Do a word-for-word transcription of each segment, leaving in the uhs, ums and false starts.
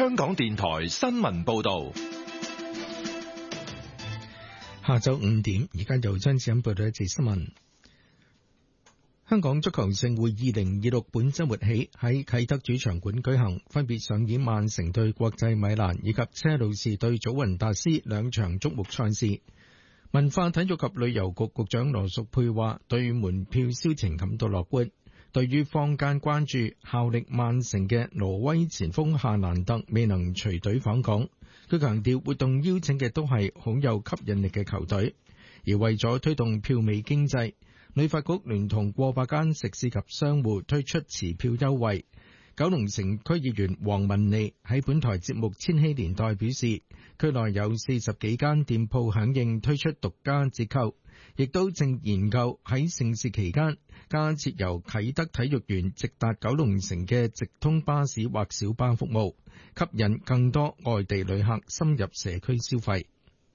香港電台新聞報道。 下晝五點，而家由張子欣報道一節新聞。香港足球盛會二零二六本周末起喺啟德主場館舉行，分別上演曼城對國際米蘭以及車路士對祖雲達斯兩場矚目賽事。文化體育及旅遊局局長羅淑佩話，對門票銷情感到樂觀。對於坊間關注效力曼城嘅挪威前鋒夏蘭特未能隨隊訪港，佢強調活動邀請嘅都係好有吸引力嘅球隊，而為咗推動票尾經濟，旅發局聯同過百間食肆及商戶推出持票優惠。九龍城區議員黃文利喺本台節目《千禧年代》表示，區內有四十幾間店鋪響應推出獨家折扣，亦都正研究喺盛事期間加設由啟德體育園直達九龍城嘅直通巴士或小巴服務，吸引更多外地旅客深入社區消費。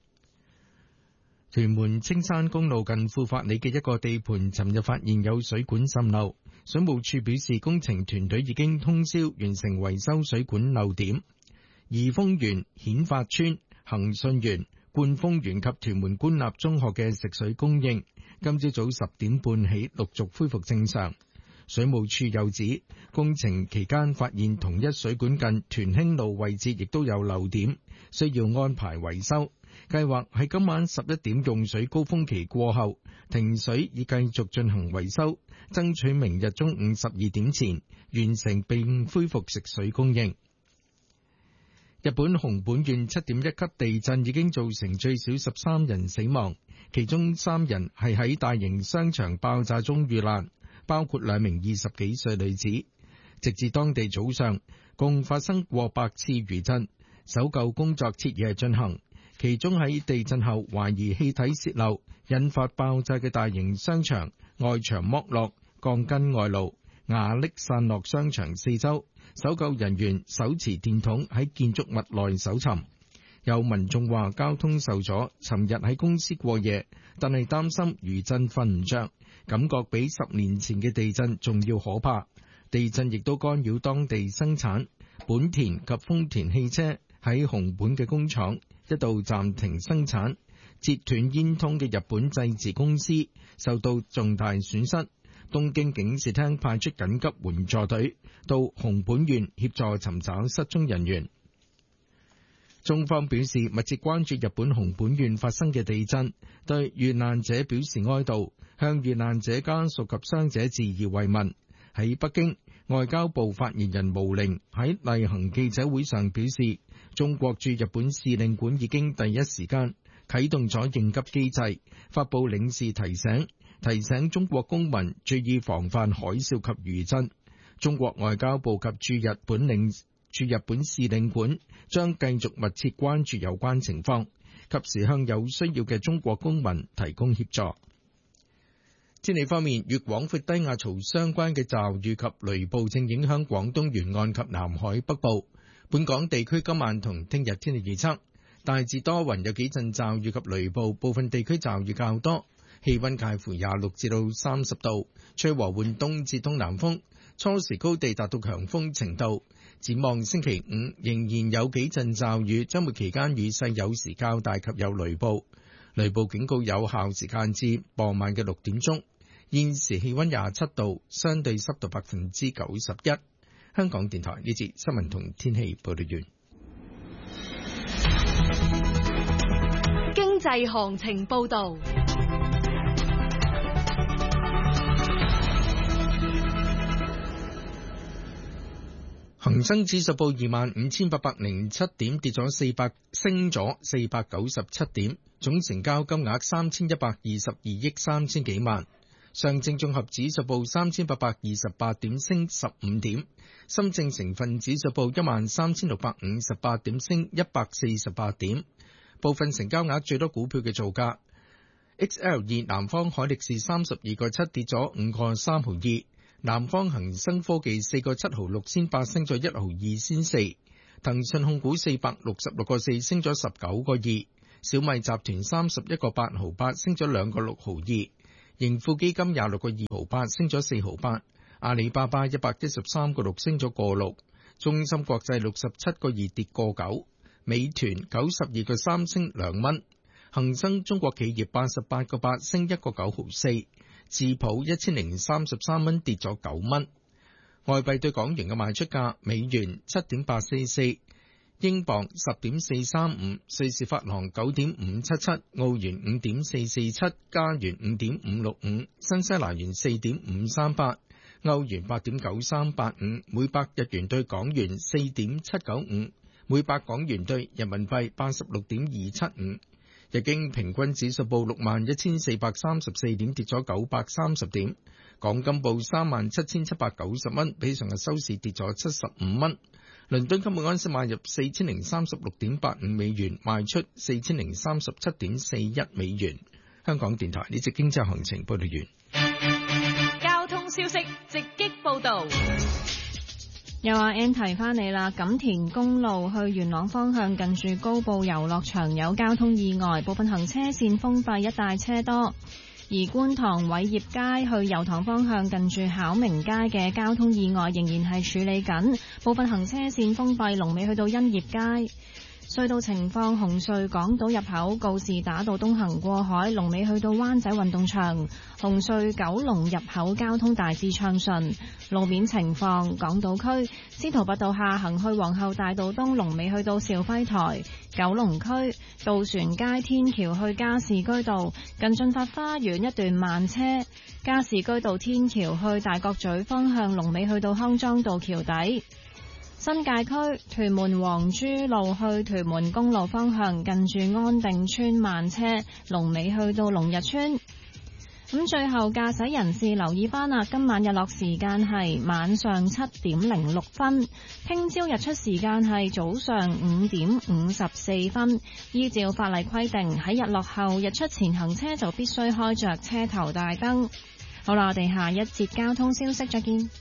屯門青山公路近富發里嘅一個地盤，尋日發現有水管滲漏，水務署表示工程團隊已經通宵完成維修水管漏點。怡豐園、顯發邨、恒信園、冠豐園及屯門官立中學嘅食水供應，今朝早十點半起陸續恢復正常。水務署又指，工程期間發現同一水管近屯興路位置亦都有漏點，需要安排維修。計劃喺今晚十一點用水高峰期過後停水，以繼續進行維修，爭取明日中午十二點前完成並恢復食水供應。日本熊本縣七點一級地震已經造成最少十三人死亡，其中三人係喺大型商場爆炸中遇難，包括兩名二十幾歲女子。直至當地早上，共發生過百次餘震，搜救工作徹夜進行。其中喺地震後懷疑氣體洩漏引發爆炸嘅大型商場外牆剝落，鋼筋外露，瓦礫散落商場四周，搜救人員手持電筒喺建築物內搜尋。有民眾話交通受阻，尋日喺公司過夜，但係擔心餘震瞓唔着，感覺比十年前嘅地震仲要可怕。地震亦都干擾當地生產，本田及豐田汽車喺熊本嘅工廠一度暫停生產，截斷煙通嘅日本製瓷公司受到重大損失。東京警視廳派出緊急援助隊到熊本縣協助尋找失蹤人員。中方表示密切關注日本熊本縣發生嘅地震，對遇難者表示哀悼，向遇難者家屬及傷者致以慰問。喺北京，外交部發言人毛寧喺例行記者會上表示，中國駐日本使領館已經第一時間啟動咗應急機制，發佈領事提醒，提醒中國公民注意防範海嘯及餘震。中國外交部及駐日本領駐日本使領館將繼續密切關注有關情況，及時向有需要嘅中國公民提供協助。天氣方面，與廣闊低壓槽相關嘅驟雨及雷暴正影響廣東沿岸及南海北部。本港地區今晚同聽日天氣預測，大致多雲，有幾陣驟雨及雷暴，部分地區驟雨較多，氣溫介乎廿六至到三十度，吹和緩東至東南風，初時高地達到強風程度。展望星期五仍然有幾陣驟雨，週末期間雨勢有時較大及有雷暴，雷暴警告有效時間至傍晚嘅六點鐘。現時氣溫廿七度，相對濕度百分之九十一。香港電台呢節新聞同天氣報道完。 經濟行情報道。 恒生指數報二萬五千八百零七點，跌咗四百，升咗四百九十七點，總成交金額三千一百二十二億三千幾萬。上證綜合指數報三千八百二十八點，升十五點。深證成分指數報一萬三千六百五十八點，升一百四十八點。部分成交額最多股票嘅造價 ：X L 二南方海力士三十二個七跌咗五個三毫二，南方恒生科技四個七毫六仙八升咗一毫二仙四，騰訊控股四百六十六個四升咗十九個二，小米集團三十一個八毫八升咗兩個六毫二。盈富基金廿六個二毫八升咗四毫八，阿里巴巴一百一十三個六升咗個六， 中芯國際六十七個二跌個九，美團九十二個三升兩蚊，恒生中國企業八十八個八升一個九毫四，智普一千零三十三蚊跌咗九蚊。外幣對港元嘅賣出價：美元七點八四四，英鎊十點四三五，瑞士法郎九點五七七，澳元五點四四七，加元五點五六五，新西蘭元四點五三八，歐元八點九三八五，每百日元對港元四點七九五，每百港元對人民幣八十六點二七五。日經平均指數報六萬一千四百三十四點，跌咗九百三十點。港金報三萬七千七百九十蚊，比上日收市跌咗七十五蚊。倫敦金每盎司買入四千零三十六點八五美元，賣出四千零三十七點四一美元。香港電台呢節經濟行情報道完。 交通消息直擊報道。 又話 N 提翻你啦，錦田公路去元朗方向近住高埗遊樂場有交通意外，部分行車線封閉，一帶車多。而觀塘偉業街去油塘方向近住巧明街嘅交通意外仍然係處理緊，部分行車線封閉，龍尾去到欣業街。隧道情況：紅隧港島入口告士打道東行過海，龍尾去到灣仔運動場；紅隧九龍入口交通大致暢順。路面情況：港島區司徒拔道下行去皇后大道東，龍尾去到肇輝台；九龍區渡船街天橋去加士居道近駿發花園一段慢車；加士居道天橋去大角咀方向，龍尾去到康莊道橋底。新界區屯門黃珠路去屯門公路方向近住安定村慢車，龍尾去到龍日村。咁最後駕駛人士留意翻啦，今晚日落時間係晚上七點零六分，聽朝日出時間係早上五點五十四分。依照法例規定，喺日落後日出前行車就必須開着車頭大燈。好啦，我哋下一節交通消息再見。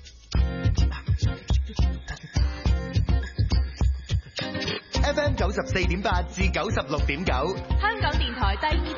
F M 九十四點八至九十六點九， 香港電台第二